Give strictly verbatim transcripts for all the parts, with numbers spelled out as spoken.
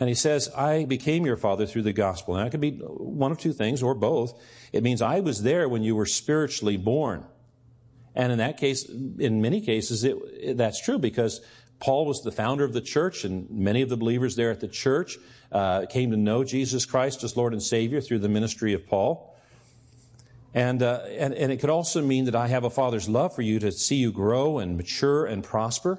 And he says, I became your father through the gospel. And that could be one of two things or both. It means I was there when you were spiritually born. And in that case, in many cases, it, it, that's true because Paul was the founder of the church, and many of the believers there at the church uh, came to know Jesus Christ as Lord and Savior through the ministry of Paul. And, uh, and, and it could also mean that I have a father's love for you to see you grow and mature and prosper.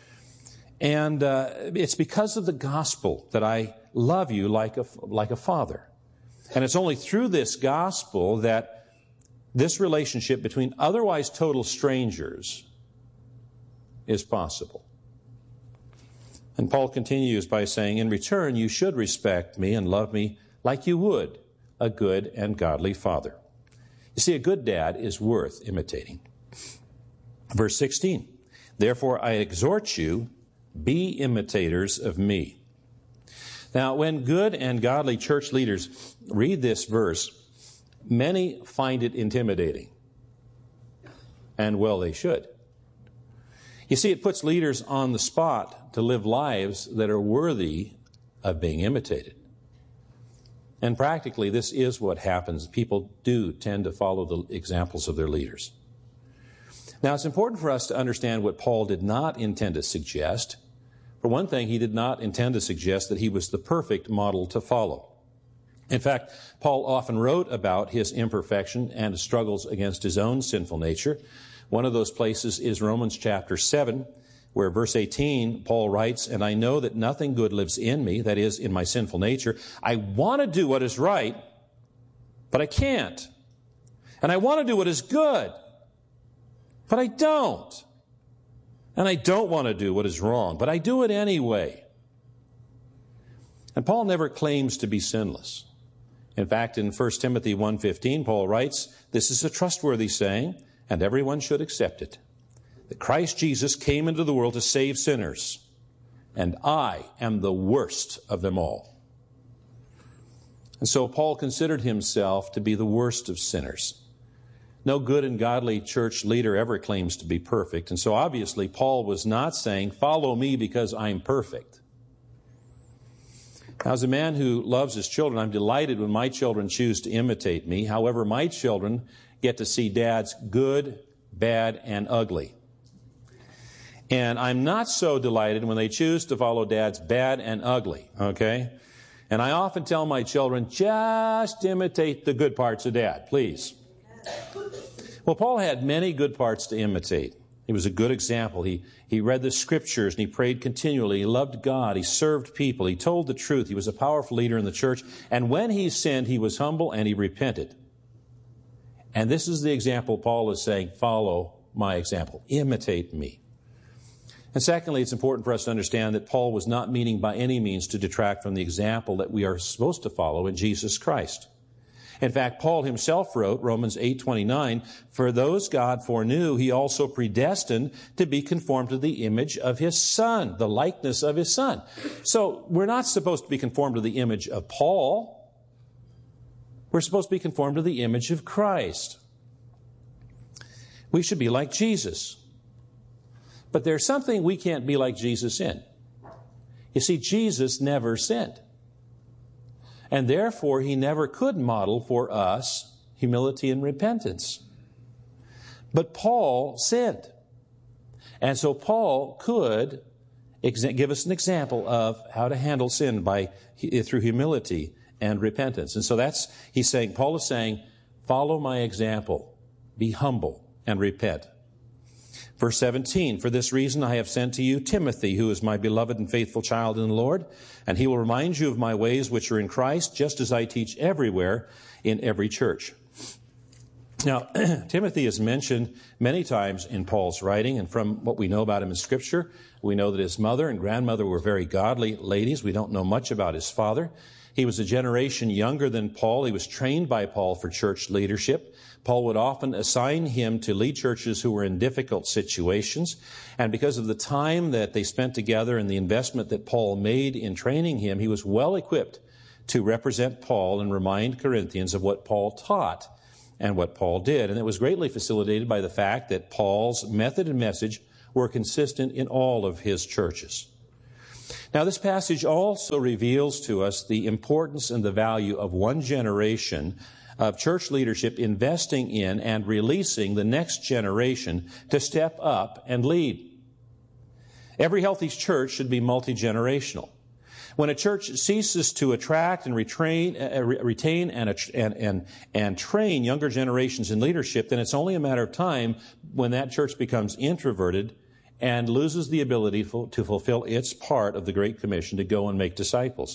And uh, it's because of the gospel that I love you like a, like a father. And it's only through this gospel that this relationship between otherwise total strangers is possible. And Paul continues by saying, in return, you should respect me and love me like you would a good and godly father. You see, a good dad is worth imitating. Verse sixteen, therefore I exhort you, be imitators of me. Now, when good and godly church leaders read this verse, many find it intimidating. And well, they should. You see, it puts leaders on the spot to live lives that are worthy of being imitated. And practically, this is what happens. People do tend to follow the examples of their leaders. Now, it's important for us to understand what Paul did not intend to suggest. For one thing, he did not intend to suggest that he was the perfect model to follow. In fact, Paul often wrote about his imperfection and struggles against his own sinful nature. One of those places is Romans chapter seven, where verse eighteen, Paul writes, and I know that nothing good lives in me, that is, in my sinful nature. I want to do what is right, but I can't. And I want to do what is good, but I don't. And I don't want to do what is wrong, but I do it anyway. And Paul never claims to be sinless. In fact, in First Timothy one fifteen, Paul writes, this is a trustworthy saying, and everyone should accept it, that Christ Jesus came into the world to save sinners, and I am the worst of them all. And so Paul considered himself to be the worst of sinners. No good and godly church leader ever claims to be perfect. And so obviously Paul was not saying, follow me because I'm perfect. Now, as a man who loves his children, I'm delighted when my children choose to imitate me. However, my children get to see dad's good, bad, and ugly. And I'm not so delighted when they choose to follow dad's bad and ugly, okay? And I often tell my children, just imitate the good parts of dad, please. Well, Paul had many good parts to imitate. He was a good example. He, he read the scriptures and he prayed continually. He loved God. He served people. He told the truth. He was a powerful leader in the church. And when he sinned, he was humble and he repented. And this is the example Paul is saying, follow my example. Imitate me. And secondly, it's important for us to understand that Paul was not meaning by any means to detract from the example that we are supposed to follow in Jesus Christ. In fact, Paul himself wrote, Romans eight twenty-nine, for those God foreknew, he also predestined to be conformed to the image of his Son, the likeness of his Son. So we're not supposed to be conformed to the image of Paul. We're supposed to be conformed to the image of Christ. We should be like Jesus. But there's something we can't be like Jesus in. You see, Jesus never sinned. And therefore, he never could model for us humility and repentance. But Paul sinned. And so Paul could ex- give us an example of how to handle sin by through humility and repentance. And so that's, he's saying, Paul is saying, follow my example, be humble and repent. Verse seventeen, for this reason I have sent to you Timothy, who is my beloved and faithful child in the Lord, and he will remind you of my ways which are in Christ, just as I teach everywhere in every church. Now, Timothy is mentioned many times in Paul's writing, and from what we know about him in Scripture, we know that his mother and grandmother were very godly ladies. We don't know much about his father. He was a generation younger than Paul. He was trained by Paul for church leadership. Paul would often assign him to lead churches who were in difficult situations. And because of the time that they spent together and the investment that Paul made in training him, he was well equipped to represent Paul and remind Corinthians of what Paul taught and what Paul did. And it was greatly facilitated by the fact that Paul's method and message were consistent in all of his churches. Now, this passage also reveals to us the importance and the value of one generation of church leadership investing in and releasing the next generation to step up and lead. Every healthy church should be multi-generational. When a church ceases to attract and retrain, uh, retain and, and, and, and train younger generations in leadership, then it's only a matter of time when that church becomes introverted and loses the ability to, to fulfill its part of the Great Commission to go and make disciples.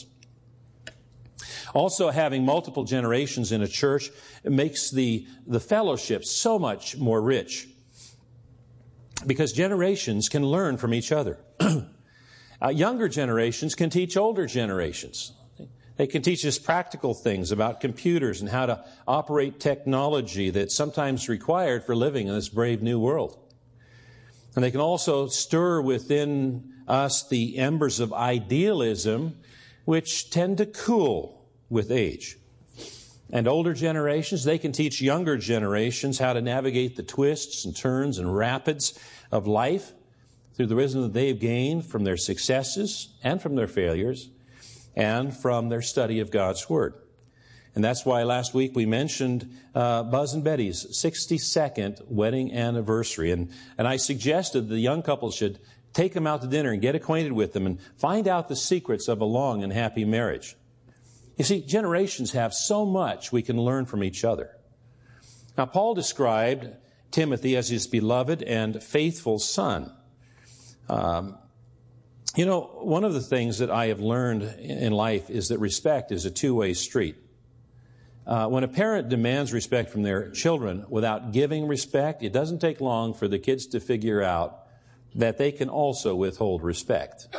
Also, having multiple generations in a church makes the, the fellowship so much more rich, because generations can learn from each other. uh, younger generations can teach older generations. They can teach us practical things about computers and how to operate technology that's sometimes required for living in this brave new world. And they can also stir within us the embers of idealism, which tend to cool with age. And older generations, they can teach younger generations how to navigate the twists and turns and rapids of life through the wisdom that they've gained from their successes and from their failures and from their study of God's Word. And that's why last week we mentioned uh, Buzz and Betty's sixty-second wedding anniversary. And, and I suggested the young couple should take them out to dinner and get acquainted with them and find out the secrets of a long and happy marriage. You see, generations have so much we can learn from each other. Now, Paul described Timothy as his beloved and faithful son. Um, you know, one of the things that I have learned in life is that respect is a two-way street. Uh, when a parent demands respect from their children without giving respect, it doesn't take long for the kids to figure out that they can also withhold respect.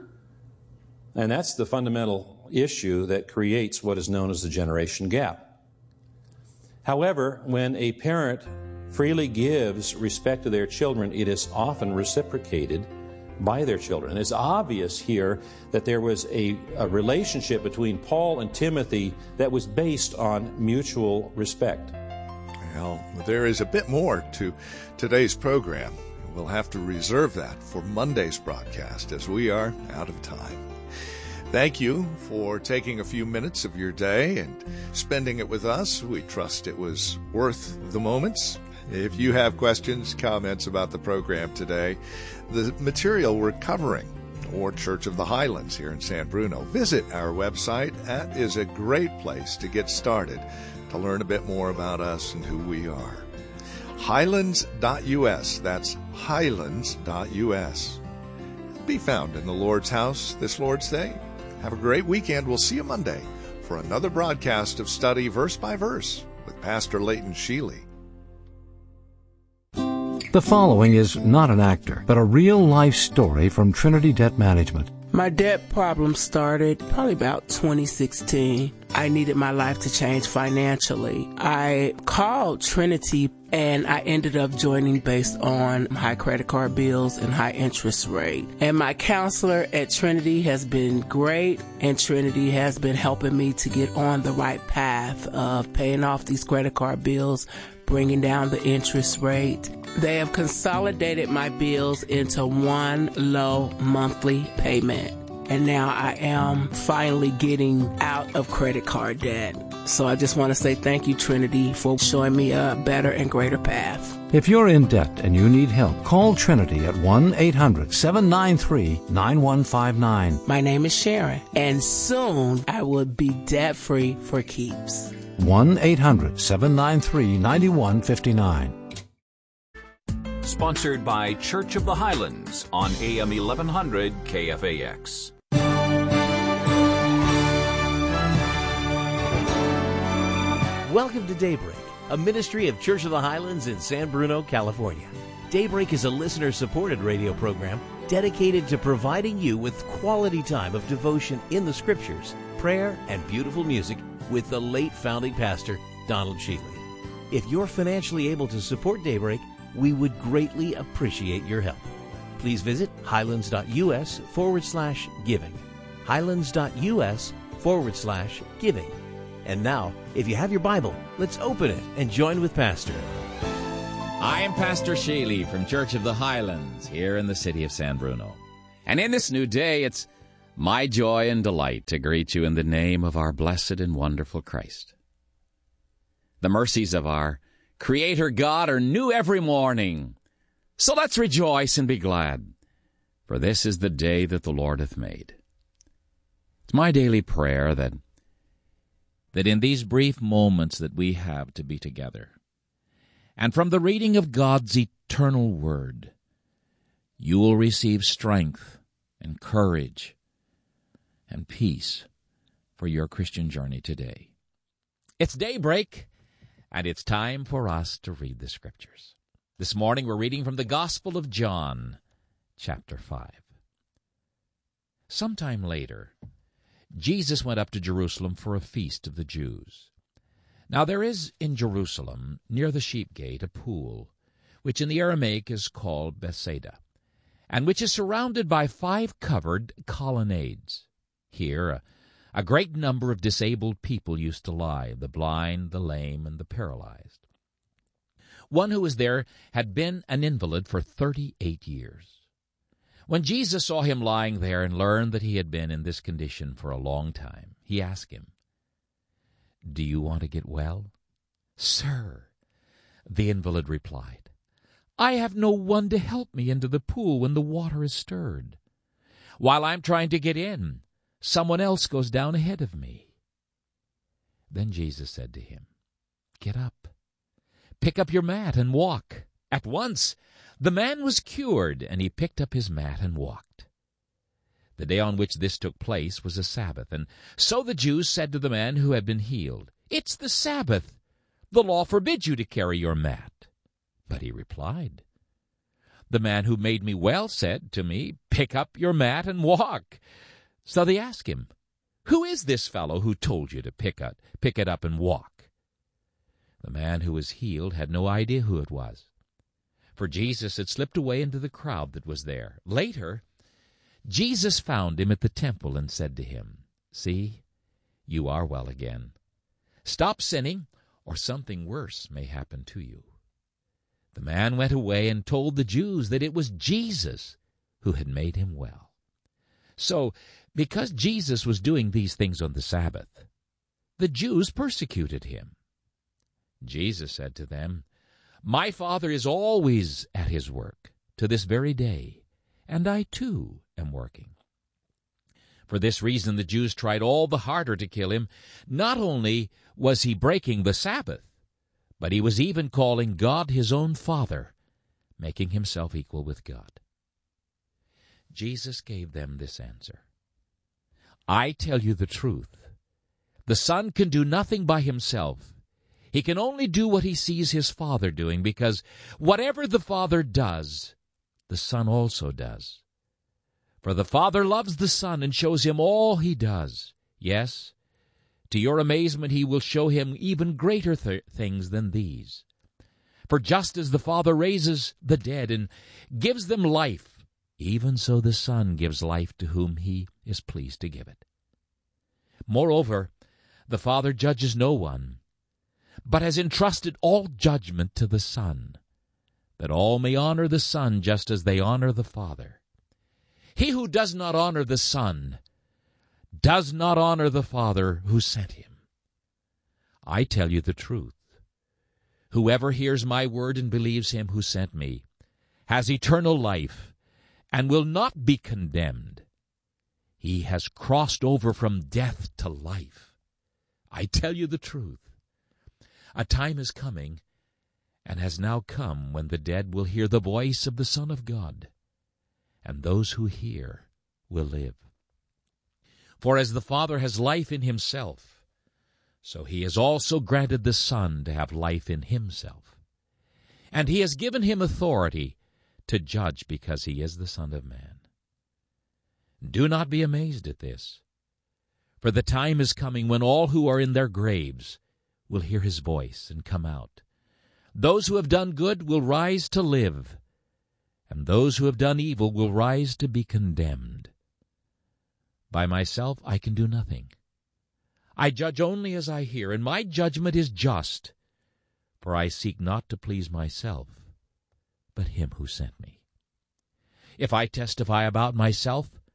And that's the fundamental issue that creates what is known as the generation gap. However, when a parent freely gives respect to their children, it is often reciprocated by their children. And it's obvious here that there was a, a relationship between Paul and Timothy that was based on mutual respect. Well, there is a bit more to today's program. We'll have to reserve that for Monday's broadcast as we are out of time. Thank you for taking a few minutes of your day and spending it with us. We trust it was worth the moments. If you have questions, comments about the program today, the material we're covering, or Church of the Highlands here in San Bruno, visit our website. That is a great place to get started, to learn a bit more about us and who we are. highlands dot U S. That's highlands dot U S. Be found in the Lord's house this Lord's Day. Have a great weekend. We'll see you Monday for another broadcast of Study Verse by Verse with Pastor Leighton Sheely. The following is not an actor, but a real-life story from Trinity Debt Management. My debt problem started probably about twenty sixteen. I needed my life to change financially. I called Trinity and I ended up joining based on high credit card bills and high interest rate. And my counselor at Trinity has been great, and Trinity has been helping me to get on the right path of paying off these credit card bills, bringing down the interest rate. They have consolidated my bills into one low monthly payment. And now I am finally getting out of credit card debt. So I just want to say thank you, Trinity, for showing me a better and greater path. If you're in debt and you need help, call Trinity at one eight hundred seven nine three nine one five nine. My name is Sharon, and soon I will be debt-free for keeps. one eight hundred seven nine three nine one five nine. Sponsored by Church of the Highlands on A M eleven hundred K F A X. Welcome to Daybreak, a ministry of Church of the Highlands in San Bruno, California. Daybreak is a listener-supported radio program dedicated to providing you with quality time of devotion in the Scriptures, prayer, and beautiful music with the late founding pastor, Donald Sheely. If you're financially able to support Daybreak, we would greatly appreciate your help. Please visit highlands.us forward slash giving. Highlands.us forward slash giving. And now, if you have your Bible, let's open it and join with Pastor. I am Pastor Sheely from Church of the Highlands here in the city of San Bruno. And in this new day, it's My joy and delight to greet you in the name of our blessed and wonderful Christ. The mercies of our Creator God are new every morning. So let's rejoice and be glad, for this is the day that the Lord hath made. It's my daily prayer that, that in these brief moments that we have to be together, and from the reading of God's eternal word, you will receive strength and courage and peace for your Christian journey today. It's daybreak, and it's time for us to read the Scriptures. This morning we're reading from the Gospel of John, chapter five. Sometime later, Jesus went up to Jerusalem for a feast of the Jews. Now there is in Jerusalem, near the sheep gate, a pool, which in the Aramaic is called Bethsaida, and which is surrounded by five covered colonnades. Here a, a great number of disabled people used to lie, the blind, the lame, and the paralyzed. One who was there had been an invalid for thirty-eight years. When Jesus saw him lying there and learned that he had been in this condition for a long time, he asked him, "Do you want to get well?" "Sir," the invalid replied, "I have no one to help me into the pool when the water is stirred. While I'm trying to get in, someone else goes down ahead of me." Then Jesus said to him, "Get up, pick up your mat and walk." At once the man was cured, and he picked up his mat and walked. The day on which this took place was a Sabbath, and so the Jews said to the man who had been healed, "It's the Sabbath. The law forbids you to carry your mat." But he replied, "The man who made me well said to me, 'Pick up your mat and walk.'" So they asked him, "Who is this fellow who told you to pick it, pick it up and walk?" The man who was healed had no idea who it was, for Jesus had slipped away into the crowd that was there. Later, Jesus found him at the temple and said to him, "See, you are well again. Stop sinning, or something worse may happen to you." The man went away and told the Jews that it was Jesus who had made him well. So, because Jesus was doing these things on the Sabbath, the Jews persecuted him. Jesus said to them, "My Father is always at his work, to this very day, and I too am working." For this reason the Jews tried all the harder to kill him. Not only was he breaking the Sabbath, but he was even calling God his own Father, making himself equal with God. Jesus gave them this answer, "I tell you the truth. The Son can do nothing by himself. He can only do what he sees his Father doing, because whatever the Father does, the Son also does. For the Father loves the Son and shows him all he does. Yes, to your amazement he will show him even greater th- things than these. For just as the Father raises the dead and gives them life, even so the Son gives life to whom he is pleased to give it. Moreover, the Father judges no one, but has entrusted all judgment to the Son, that all may honor the Son just as they honor the Father. He who does not honor the Son does not honor the Father who sent him. I tell you the truth. Whoever hears my word and believes him who sent me has eternal life and will not be condemned. He has crossed over from death to life. I tell you the truth. A time is coming, and has now come, when the dead will hear the voice of the Son of God, and those who hear will live. For as the Father has life in himself, so he has also granted the Son to have life in himself. And he has given him authority to judge, because he is the Son of Man. Do not be amazed at this, for the time is coming when all who are in their graves will hear his voice and come out. Those who have done good will rise to live, and those who have done evil will rise to be condemned. By myself I can do nothing. I judge only as I hear, and my judgment is just, for I seek not to please myself, but him who sent me. If I testify about myself,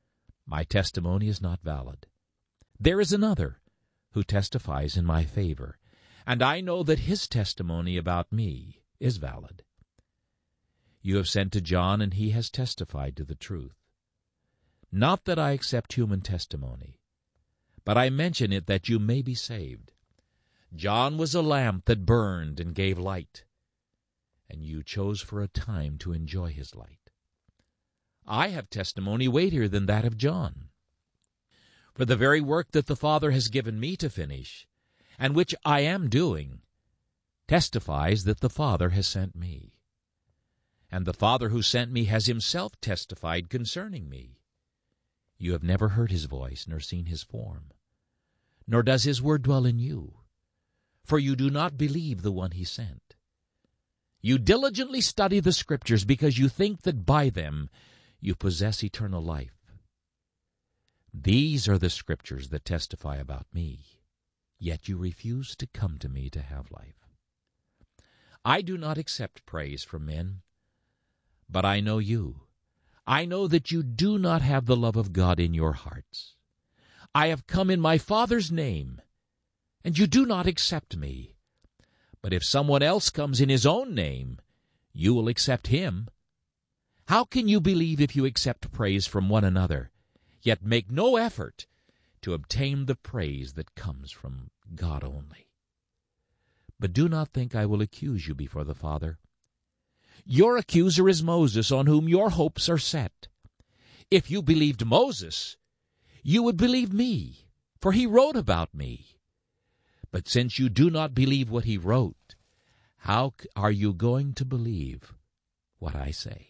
my testimony is not valid. There is another who testifies in my favor, and I know that his testimony about me is valid. You have sent to John, and he has testified to the truth. Not that I accept human testimony, but I mention it that you may be saved. John was a lamp that burned and gave light, and you chose for a time to enjoy his light. I have testimony weightier than that of John. For the very work that the Father has given me to finish, and which I am doing, testifies that the Father has sent me. And the Father who sent me has himself testified concerning me. You have never heard his voice, nor seen his form, nor does his word dwell in you, for you do not believe the one he sent. You diligently study the Scriptures because you think that by them you possess eternal life. These are the Scriptures that testify about me, yet you refuse to come to me to have life. I do not accept praise from men, but I know you. I know that you do not have the love of God in your hearts. I have come in my Father's name, and you do not accept me. But if someone else comes in his own name, you will accept him. How can you believe if you accept praise from one another, yet make no effort to obtain the praise that comes from God only? But do not think I will accuse you before the Father. Your accuser is Moses, on whom your hopes are set. If you believed Moses, you would believe me, for he wrote about me. But since you do not believe what he wrote, how are you going to believe what I say?